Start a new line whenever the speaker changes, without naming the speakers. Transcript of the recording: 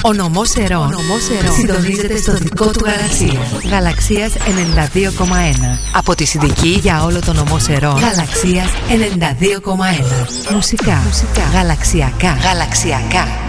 Ο νομός Ερών συντονίζεται στο δικό του γαλαξία. Γαλαξίας 92,1. Από τη Συνδική για όλο το νομό Ερών. Γαλαξίας 92,1. Μουσικά. Γαλαξιακά.